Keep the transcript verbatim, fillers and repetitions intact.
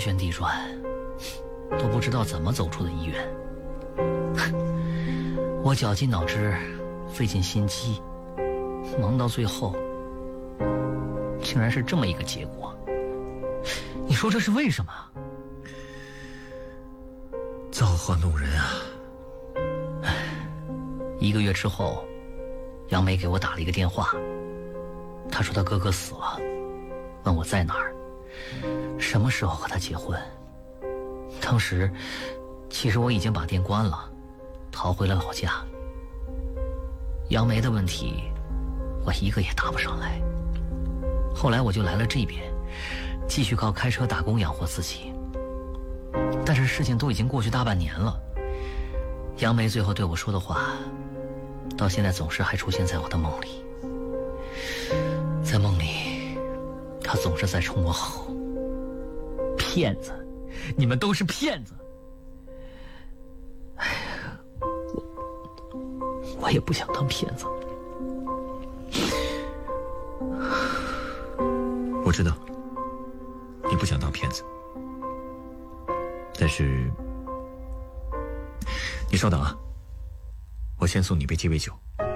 旋地转，都不知道怎么走出的医院。我绞尽脑汁，费尽心机，忙到最后，竟然是这么一个结果。你说这是为什么？ 造化弄人啊！ 一个月之后，杨梅给我打了一个电话，她说她哥哥死了，问我在哪儿，什么时候和他结婚。当时其实我已经把店关了，逃回了老家。杨梅的问题我一个也答不上来，后来我就来了这边，继续靠开车打工养活自己。但是事情都已经过去大半年了，杨梅最后对我说的话到现在总是还出现在我的梦里。在梦里她总是在冲我吼：骗子，你们都是骗子。哎呀，我我也不想当骗子。 我知道你不想当骗子，但是你稍等啊，我先送你杯鸡尾酒。